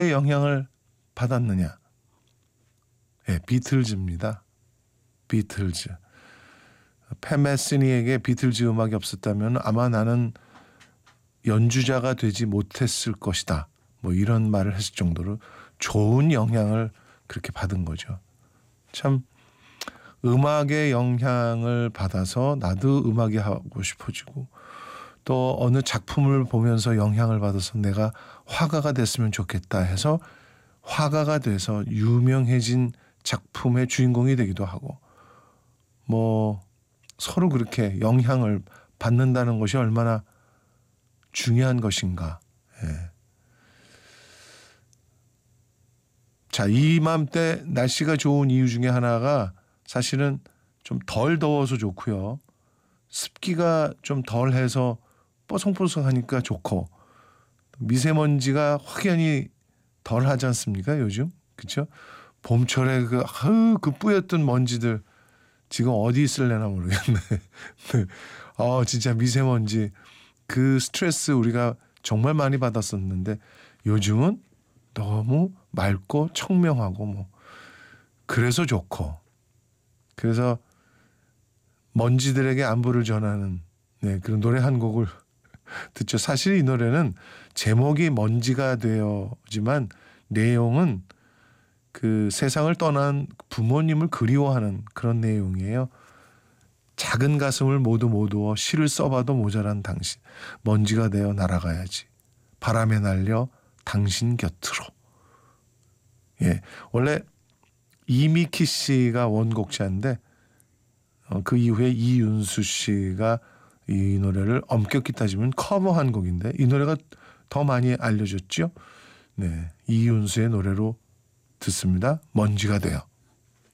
영향을 받았느냐? 예, 비틀즈입니다. 비틀즈. 팬 메스니에게 비틀즈 음악이 없었다면 아마 나는 연주자가 되지 못했을 것이다. 뭐 이런 말을 했을 정도로 좋은 영향을 그렇게 받은 거죠. 참 음악의 영향을 받아서 나도 음악이 하고 싶어지고 또 어느 작품을 보면서 영향을 받아서 내가 화가가 됐으면 좋겠다 해서 화가가 돼서 유명해진 작품의 주인공이 되기도 하고 뭐 서로 그렇게 영향을 받는다는 것이 얼마나 중요한 것인가. 예. 자, 이맘때 날씨가 좋은 이유 중에 하나가 사실은 좀 덜 더워서 좋고요. 습기가 좀 덜해서 뽀송뽀송하니까 좋고 미세먼지가 확연히 덜 하지 않습니까 요즘? 그렇죠? 봄철에 그 뿌였던 먼지들 지금 어디 있을래나 모르겠네. 네. 진짜 미세먼지 그 스트레스 우리가 정말 많이 받았었는데 요즘은 너무 맑고 청명하고 뭐 그래서 좋고 그래서 먼지들에게 안부를 전하는 그런 노래 한 곡을 듣죠. 사실 이 노래는 제목이 먼지가 되어지만 내용은 그 세상을 떠난 부모님을 그리워하는 그런 내용이에요. 작은 가슴을 모두 모두어 시를 써봐도 모자란 당신 먼지가 되어 날아가야지 바람에 날려 당신 곁으로. 예, 원래 이미키 씨가 원곡자인데 그 이후에 이윤수 씨가 이 노래를 엄격히 따지면 커버한 곡인데 이 노래가 더 많이 알려졌죠. 네, 이윤수의 노래로 듣습니다. 먼지가 돼요.